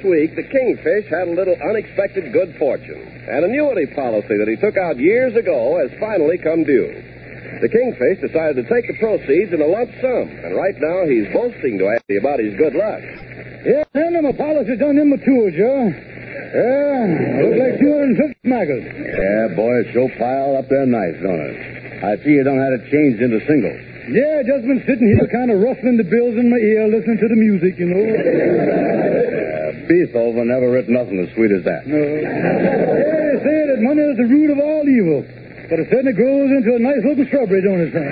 week, the Kingfish had a little unexpected good fortune. An annuity policy that he took out years ago has finally come due. The Kingfish decided to take the proceeds in a lump sum, and right now he's boasting to Andy about his good luck. Yeah, and my policy done immature, Joe. Yeah, look like 250 michaels. Yeah, boy, it sure piled up there nice, don't it? I see you don't have it changed into singles. Yeah, just been sitting here kind of rustling the bills in my ear, listening to the music, you know. Beethoven never written nothing as sweet as that. No. Yeah, they say that money is the root of all evil. But it certainly grows into a nice-looking shrubbery, don't it, son?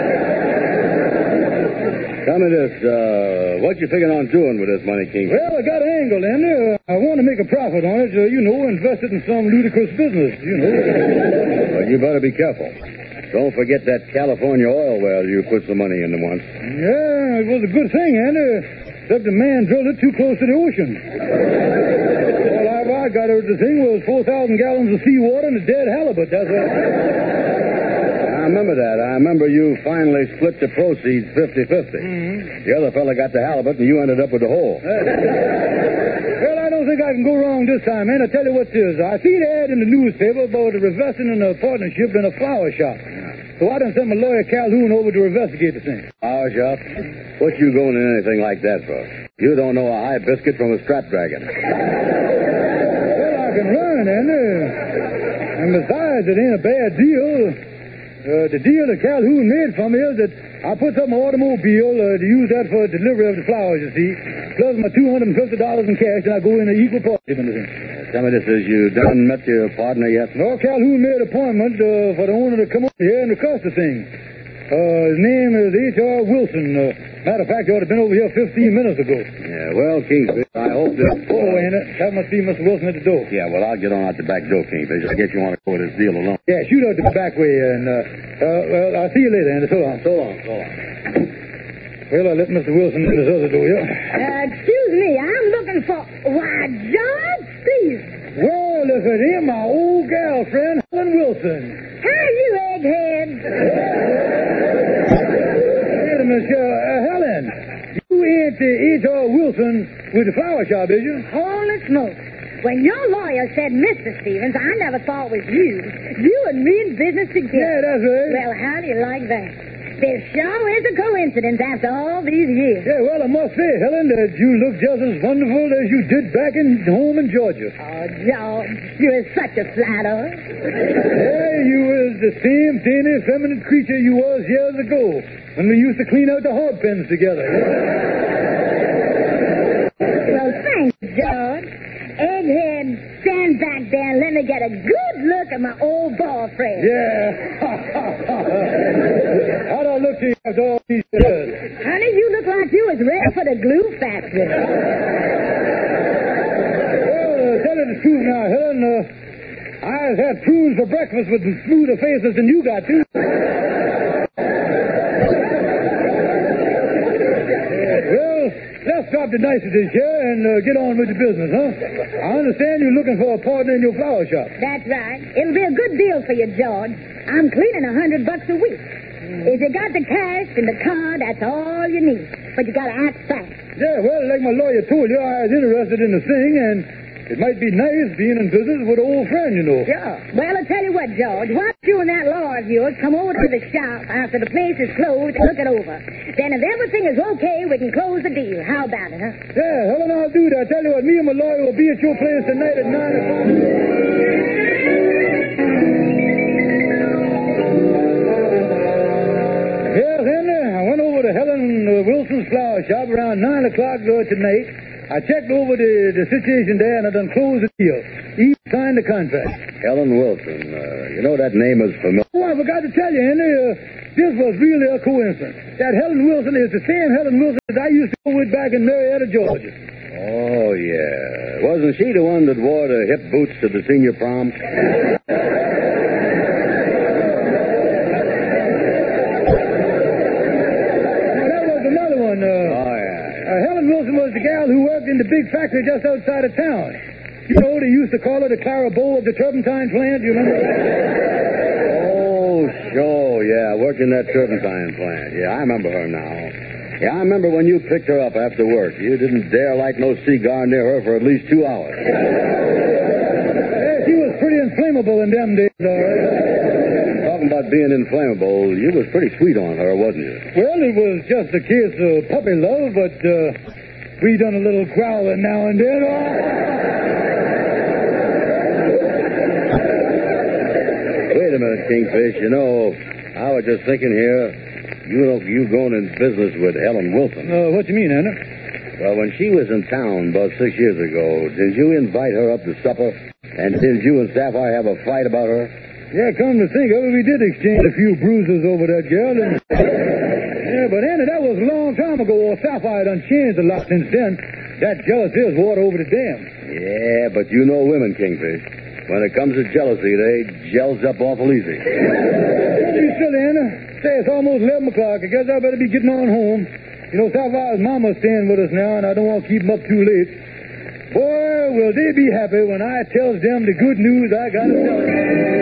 Tell me this, what you figuring on doing with this money, King? Well, I got an angle, Andy. I want to make a profit on it, invest it in some ludicrous business, Well, you better be careful. Don't forget that California oil well you put some money into once. Yeah, it was a good thing, Andy. Except the man drilled it too close to the ocean. All I got out of the thing was 4,000 gallons of seawater and a dead halibut, that's all. I remember that. I remember you finally split the proceeds 50-50. Mm-hmm. The other fella got the halibut and you ended up with the whole. Well, I don't think I can go wrong this time, man. I tell you what it is. I see the ad in the newspaper about investing in a partnership in a flower shop. So I done sent my lawyer Calhoun over to investigate the thing. Flower shop? What you going in anything like that for? You don't know a high biscuit from a snapdragon. Well, I can learn, Andy. And besides, it ain't a bad deal. The deal that Calhoun made for me is that I put up my automobile to use that for delivery of the flowers, you see, plus my $250 in cash, and I go in an equal partnership in the thing. Tell me this, is you done met your partner yet? No, Calhoun made an appointment for the owner to come over here and request the thing. His name is H.R. Wilson. Matter of fact, he ought to have been over here 15 minutes ago. Yeah, well, Kingfish, I hope that... Oh, ain't it? That must be Mr. Wilson at the door. Yeah, well, I'll get on out the back door, Kingfish. I guess you want to go with this deal alone. Yeah, shoot out the back way, and, well, I'll see you later, Andy. So long. So long. Well, I let Mr. Wilson in this other door, yeah? Excuse me, I'm looking for... Why, George, please. Well, if it ain't my old gal friend, Helen Wilson. Hi, you egghead. Wait a minute, Helen. You ain't H.R. Wilson with the flower shop, is you? Holy smoke. When your lawyer said Mr. Stevens, I never thought it was you. You and me in business together. Yeah, that's right. Well, how do you like that? There sure is a coincidence after all these years. Yeah, well, I must say, Helen, that you look just as wonderful as you did back in home in Georgia. Oh, George, you're such a flatterer. Yeah, you was the same dainty, feminine creature you was years ago when we used to clean out the hog pens together. Well, thanks, George. Egghead, stand back there and let me get a good look at my old boyfriend. Yeah. How'd I look to you after all these years? Honey, you look like you was ready for the glue factory. Well, tell you the truth now, Helen, I've had prunes for breakfast with smoother faces than you got, too. Well, let's drop the niceties here and get on with the business, huh? I understand you're looking for a partner in your flower shop. That's right. It'll be a good deal for you, George. I'm cleaning $100 a week. If you got the cash and the car, that's all you need. But you gotta act fast. Yeah, well, like my lawyer told you, I was interested in the thing, and it might be nice being in business with an old friend, you know. Yeah. Well, I'll tell you what, George. Why don't you and that lawyer of yours come over to the shop after the place is closed and look it over? Then if everything is okay, we can close the deal. How about it, huh? Yeah, Helen, I'll do that. Tell you what, me and my lawyer will be at your place tonight at 9 o'clock. Yeah, then I went over to Helen Wilson's flower shop around 9 o'clock tonight. I checked over the situation there, and I done closed the deal. He signed the contract. Helen Wilson. You know that name is familiar. Oh, I forgot to tell you, Henry. This was really a coincidence. That Helen Wilson is the same Helen Wilson that I used to go with back in Marietta, Georgia. Oh, yeah. Wasn't she the one that wore the hip boots to the senior prom? Helen Wilson was the gal who worked in the big factory just outside of town. You know, they used to call her the Clara Bow of the turpentine plant, you remember? Oh, sure, yeah. Worked in that turpentine plant. Yeah, I remember her now. Yeah, I remember when you picked her up after work. You didn't dare light no cigar near her for at least 2 hours. Yeah, she was pretty inflammable in them days, all right. Talking about being inflammable, you was pretty sweet on her, wasn't you? Well, it was just a case of puppy love, but we done a little growling now and then. Wait a minute, Kingfish. You know, I was just thinking here, you going in business with Helen Wilson. What you mean, Anna? Well, when she was in town about 6 years ago, did you invite her up to supper? And did you and Sapphire have a fight about her? Yeah, come to think of it, we did exchange a few bruises over that girl. And... yeah, but Anna, that was a long time ago. Sapphire done changed a lot since then. That jealousy is water over the dam. Yeah, but you know women, Kingfish. When it comes to jealousy, they gels up awful easy. Don't be silly, Anna. Say, it's almost 11 o'clock. I guess I better be getting on home. You know, Sapphire's mama's staying with us now, and I don't want to keep them up too late. Boy, will they be happy when I tells them the good news I got to tell them.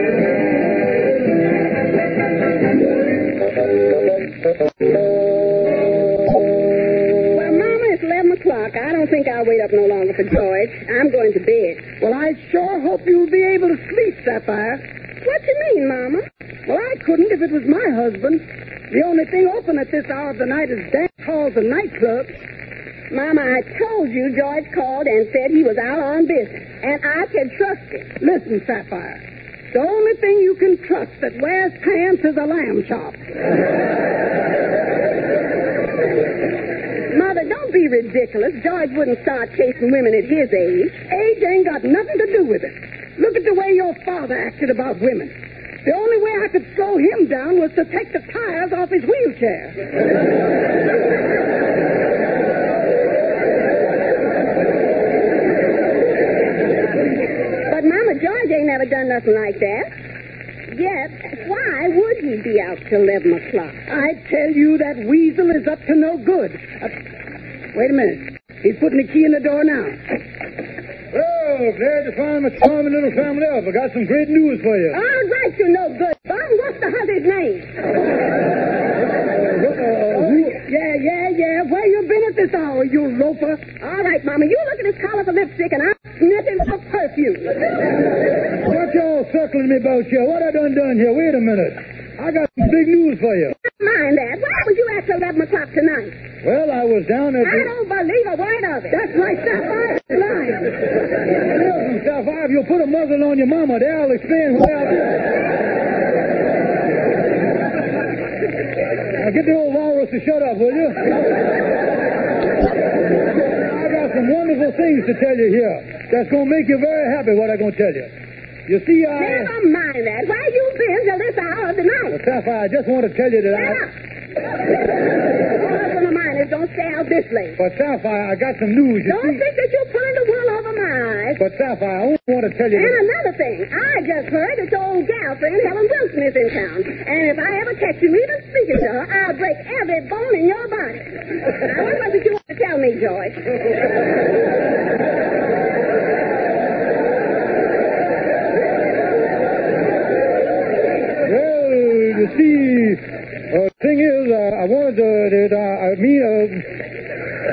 Well, Mama, it's 11 o'clock. I don't think I'll wait up no longer for George. I'm going to bed. Well, I sure hope you'll be able to sleep, Sapphire. What you mean, Mama? Well, I couldn't if it was my husband. The only thing open at this hour of the night is dance halls and nightclubs. Mama, I told you George called and said he was out on business, and I could trust him. Listen, Sapphire. The only thing you can trust that wears pants is a lamb chop. Mother, don't be ridiculous. George wouldn't start chasing women at his age. Age ain't got nothing to do with it. Look at the way your father acted about women. The only way I could slow him down was to take the tires off his wheelchair. But, Mama, George ain't never done nothing like that. Yet, why would he be out till 11 o'clock? I tell you, that weasel is up to no good. Wait a minute. He's putting the key in the door now. Oh, glad to find my charming little family up. I got some great news for you. All right, you no good bum. What's the hunter's name? Yeah. Where you been at this hour, you loafer? All right, Mama, you look at his collar for lipstick, and I'm sniffing for perfume. What y'all circling me about here? What I done here? Wait a minute. I got some big news for you. Mind that. Why was you at 11 o'clock tonight? Well, I was down at... I don't believe a word of it. That's right, Sapphire. Lying. Listen, Sapphire, if you'll put a muzzle on your mama, there I'll explain why I did. Now, get the old walrus to shut up, will you? I got some wonderful things to tell you here. That's going to make you very happy, what I'm going to tell you. You see, Never mind that. Where you been till this hour of the night? Well, Sapphire, I just want to tell you that All husband of mine is don't stay out this late. But, Sapphire, I got some news. You Don't see... think that you're pulling the wool over my eyes. But, Sapphire, I only want to tell you... And another thing, I just heard that your old gal friend Helen Wilson is in town. And if I ever catch you even speaking to her, I'll break every bone in your body. Now, what was it you want to tell me, George?